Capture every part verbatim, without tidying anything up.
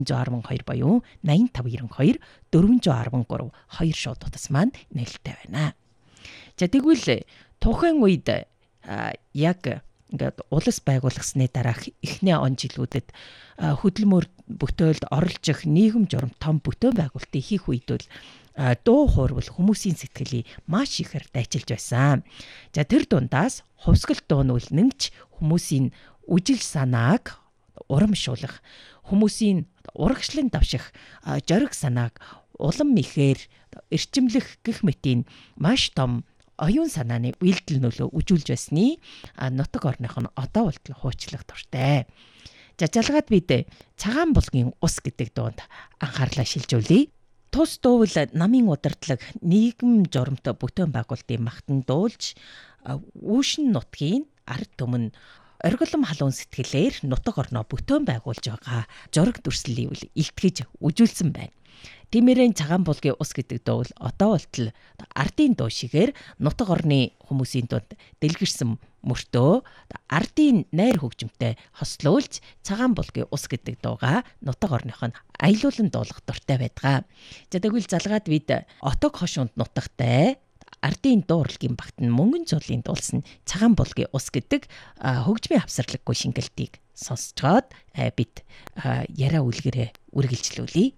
арван хоёр буюу восемь пять девяносто хоёр дөрвөн арван гурав хоёр шууд утас маань нээлттэй байна. За тэгвэл тухайн үед яг ингээд улс байгуулагдсны дараах эхний он жилүүдэд хөдөлмөр бүтээлд оролцох нийгэм журам том бүтээн байгуулалтыг хийх үед бол дуу хуурвал хүмүүсийн сэтгэлийг маш ихээр дайчилж байсан. За тэр дундаас хувьсгалт дуу нь нэгч хүмүүсийн үжил санааг урамшуулах, хүмүүсийн урагшлан давших, жориг санааг улам ихээр эрчимлэх гэх мэтийн маш том оюун санааны үйлдэл нөлөө үжүүлж байсны нутаг орных нь одоо болтол хуучлах дуртай. За жалгаад бид цагаан булгийн ус гэдэг дуунд анхаарлаа шилжүүлье. Тус дуувал намын удирдлага нийгэм журамтай бүтээн байгуулалтын магтан дуулж үүшин нутгийн ард түмэн оргилом халуун сэтгэлээр нутаг орноо бүтээн байгуулж байгаа жориг дүрслэлийг илтгэж үжүүлсэн байна. Тиймэрэн цагаан булгийн ус гэдэг дуу бол одоо болтол ардын дуу шигээр нутаг орны хүмүүсийн дунд дэлгэрсэн мөртөө ардын найр хөгжимтэй хослуулж цагаан булгийн ус гэдэг дууга нутаг орных нь аялуулан дуулах дуртай байдаг. За тэгвэл залгаад бид отог хошуунд нутагтай ардын дуу урлагийн багтан мөнгөн цолын дуулсан цагаан булгийн ус гэдэг хөгжмийн авсарлаггүй шингэлтийг сонсцоод бид яриа үлгэрээ үргэлжлүүлье.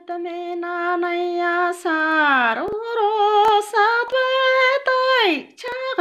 Chamena naya saruro satvetai